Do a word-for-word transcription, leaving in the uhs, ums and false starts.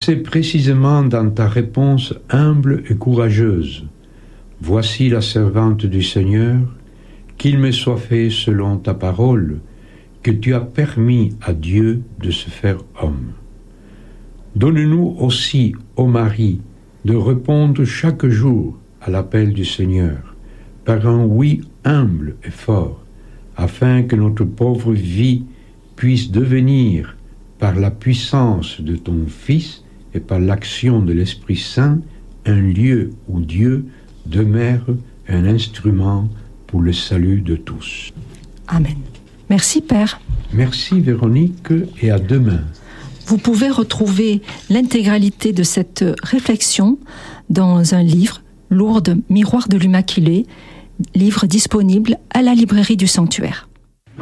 C'est précisément dans ta réponse humble et courageuse. Voici la servante du Seigneur, qu'il me soit fait selon ta parole, que tu as permis à Dieu de se faire homme. Donne-nous aussi, ô Marie, de répondre chaque jour à l'appel du Seigneur, par un oui humble et fort, afin que notre pauvre vie puisse devenir, par la puissance de ton Fils et par l'action de l'Esprit Saint, un lieu où Dieu demeure un instrument pour le salut de tous. Amen. Merci Père. Merci Véronique et à demain. Vous pouvez retrouver l'intégralité de cette réflexion dans un livre, Lourdes, Miroir de l'Immaculée, livre disponible à la librairie du Sanctuaire.